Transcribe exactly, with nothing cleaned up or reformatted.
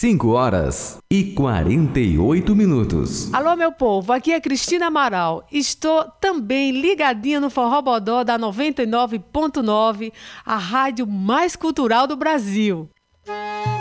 cinco horas e quarenta e oito minutos. Alô, meu povo, aqui é Cristina Amaral. Estou também ligadinha no Forró Bodó da noventa e nove ponto nove, a rádio mais cultural do Brasil.